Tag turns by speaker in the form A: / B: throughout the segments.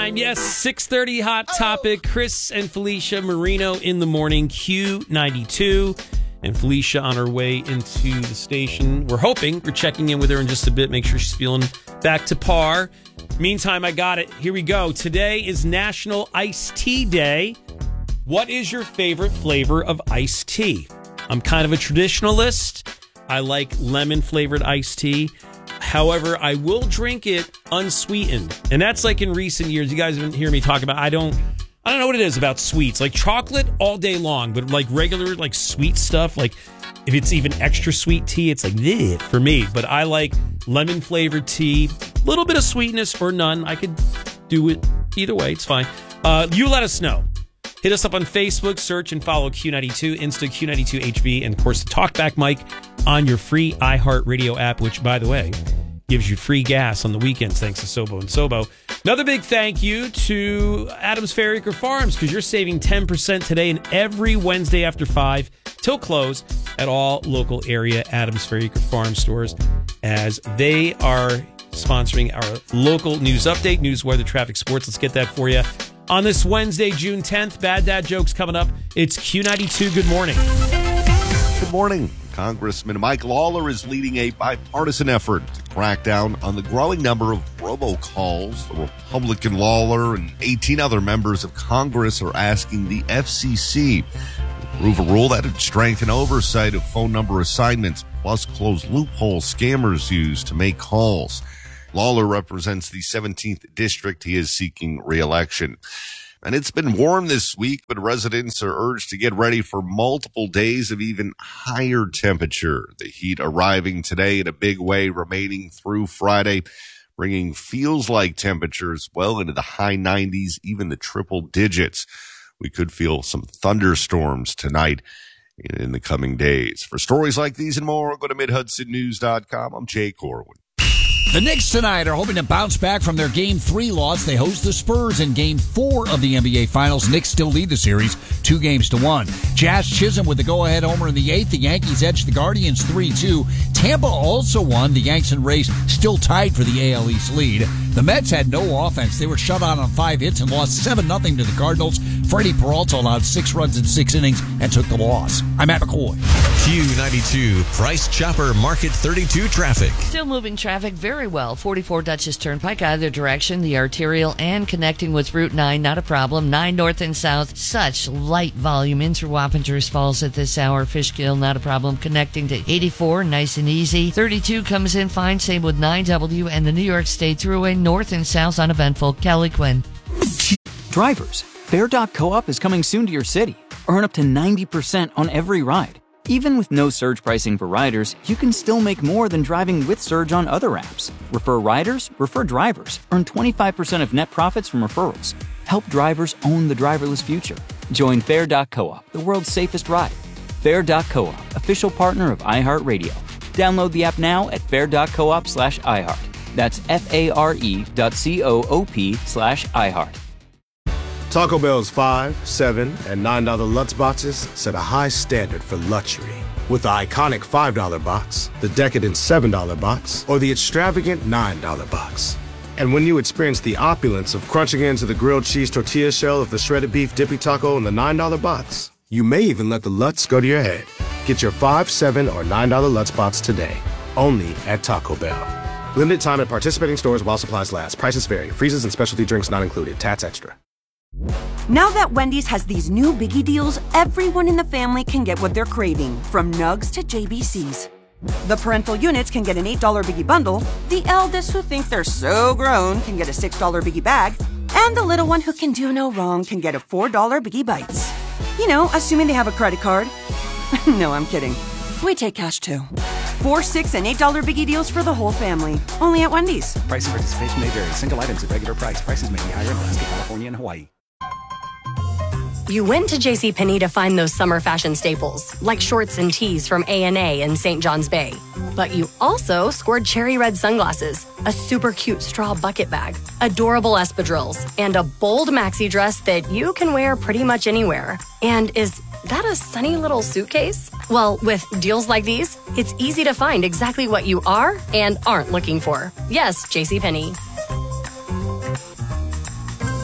A: time. Yes, 6:30 Hot Topic. Chris and Felicia Marino in the morning, Q92. And Felicia on her way into the station. We're checking in with her in just a bit. Make sure she's feeling back to par. Meantime, I got it. Here we go. Today is National Iced Tea Day. What is your favorite flavor of iced tea? I'm kind of a traditionalist. I like lemon-flavored iced tea. However, I will drink it unsweetened. And that's like in recent years. You guys have hear me talk about, I don't know what it is about sweets. Like chocolate all day long, but like regular, like sweet stuff, like if it's even extra sweet tea, it's like, bleh for me. But I like lemon flavored tea, a little bit of sweetness or none. I could do it either way. It's fine. You let us know. Hit us up on Facebook, search and follow Q92, Insta Q92HB, and of course the Talkback mic on your free iHeartRadio app, which, by the way, gives you free gas on the weekends thanks to Sobo and Sobo. Another big thank you to Adams Fair Acre Farms, because you're saving 10% today and every Wednesday after 5 till close at all local area Adams Fair Acre Farm stores, as they are sponsoring our local news update, news, weather, traffic, sports. Let's get that for you. On this Wednesday, June 10th, Bad Dad Jokes coming up. It's Q92. Good morning.
B: Good morning. Congressman Mike Lawler is leading a bipartisan effort to crack down on the growing number of robocalls. The Republican Lawler and 18 other members of Congress are asking the FCC to approve a rule that would strengthen oversight of phone number assignments, plus close loopholes scammers use to make calls. Lawler represents the 17th district. He is seeking re-election. And it's been warm this week, but residents are urged to get ready for multiple days of even higher temperature. The heat arriving today in a big way, remaining through Friday, bringing feels-like temperatures well into the high 90s, even the triple digits. We could feel some thunderstorms tonight in the coming days. For stories like these and more, go to MidHudsonNews.com. I'm Jay Corwin.
C: The Knicks tonight are hoping to bounce back from their Game 3 loss. They host the Spurs in Game 4 of the NBA Finals. Knicks still lead the series 2-1. Jazz Chisholm with the go-ahead homer in the 8th. The Yankees edged the Guardians 3-2. Tampa also won. The Yanks and Rays still tied for the AL East lead. The Mets had no offense. They were shut out on 5 hits and lost 7-0 to the Cardinals. Freddie Peralta allowed 6 runs in 6 innings and took the loss. I'm Matt McCoy.
D: Q92, Price Chopper Market 32 traffic.
E: Still moving traffic very well. 44 Dutchess Turnpike, either direction, the arterial and connecting with Route 9, not a problem. 9 north and south, such light volume in through Wappingers Falls at this hour. Fishkill, not a problem. Connecting to 84, nice and easy. 32 comes in fine, same with 9W and the New York State Thruway, north and south, uneventful. Kelly Quinn.
F: Drivers, Fair.coop is coming soon to your city. Earn up to 90% on every ride. Even with no surge pricing for riders, you can still make more than driving with surge on other apps. Refer riders, refer drivers. Earn 25% of net profits from referrals. Help drivers own the driverless future. Join Fair.coop, the world's safest ride. Fair.coop, official partner of iHeartRadio. Download the app now at fair.coop/iHeart. That's FARE.coop/iHeart.
G: Taco Bell's $5, $7, and $9 Lutz boxes set a high standard for luxury. With the iconic $5 box, the decadent $7 box, or the extravagant $9 box. And when you experience the opulence of crunching into the grilled cheese tortilla shell of the shredded beef dippy taco in the $9 box, you may even let the Lutz go to your head. Get your $5, $7, or $9 Lutz box today, only at Taco Bell. Limited time at participating stores while supplies last. Prices vary. Freezes and specialty drinks not included. Tats extra.
H: Now that Wendy's has these new biggie deals, everyone in the family can get what they're craving, from nugs to JBCs. The parental units can get an $8 biggie bundle, the eldest who think they're so grown can get a $6 biggie bag, and the little one who can do no wrong can get a $4 biggie bites. You know, assuming they have a credit card. No, I'm kidding. We take cash too. 4, 6, and $8 biggie deals for the whole family. Only at Wendy's.
I: Price and participation may vary. Single items at regular price. Prices may be higher in Alaska, California, and Hawaii.
J: You went to JCPenney to find those summer fashion staples, like shorts and tees from A&A and St. John's Bay. But you also scored cherry red sunglasses, a super cute straw bucket bag, adorable espadrilles, and a bold maxi dress that you can wear pretty much anywhere. And is that a sunny little suitcase? Well, with deals like these, it's easy to find exactly what you are and aren't looking for. Yes, JCPenney.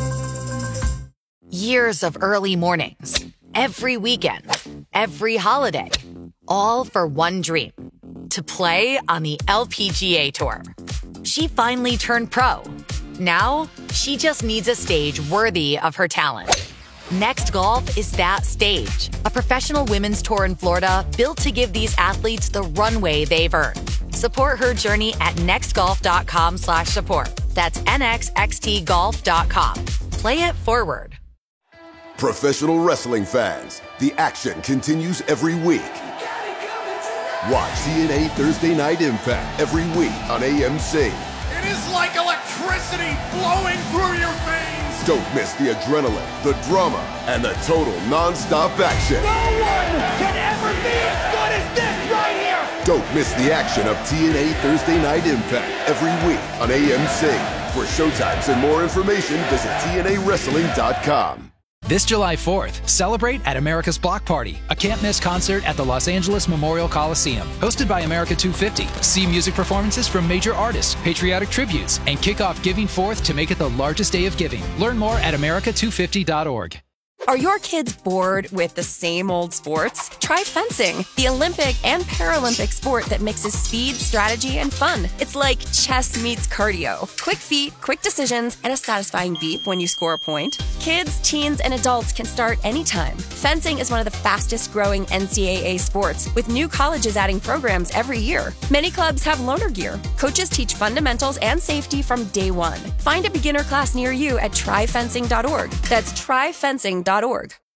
K: Years of early mornings, every weekend, every holiday, all for one dream, to play on the LPGA Tour. She finally turned pro. Now, she just needs a stage worthy of her talent. Next Golf is that stage, a professional women's tour in Florida built to give these athletes the runway they've earned. Support her journey at nextgolf.com/support. That's nxxtgolf.com. Play it forward.
L: Professional wrestling fans, the action continues every week. Watch TNA Thursday Night Impact every week on AMC.
M: It is like electricity flowing through your veins.
L: Don't miss the adrenaline, the drama, and the total non-stop action.
M: No one can ever be as good as this right here.
L: Don't miss the action of TNA Thursday Night Impact every week on AMC. For showtimes and more information, visit TNAWrestling.com.
I: This July 4th, celebrate at America's Block Party, a can't-miss concert at the Los Angeles Memorial Coliseum. Hosted by America 250. See music performances from major artists, patriotic tributes, and kick off Giving Forth to make it the largest day of giving. Learn more at america250.org.
N: Are your kids bored with the same old sports? Try fencing, the Olympic and Paralympic sport that mixes speed, strategy, and fun. It's like chess meets cardio. Quick feet, quick decisions, and a satisfying beep when you score a point. Kids, teens, and adults can start anytime. Fencing is one of the fastest growing NCAA sports, with new colleges adding programs every year. Many clubs have loaner gear. Coaches teach fundamentals and safety from day one. Find a beginner class near you at tryfencing.org. That's tryfencing.org.